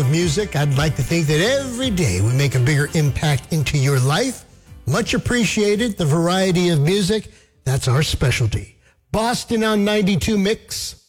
Music. I'd like to think that every day we make a bigger impact into your life. Much appreciated. The variety of music, that's our specialty. Boston on 92 Mix.